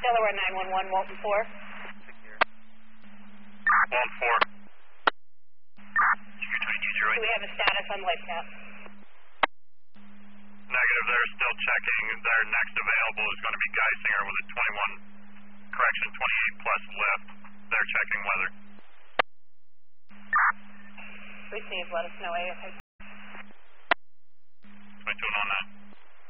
Delaware 911, Walton 4. Walton 4. Do we have a status on LifeNet? Negative, they're still checking. Their next available is going to be Geisinger with a 28 plus lift. They're checking weather. Received, let us know ASAP. 22 on that.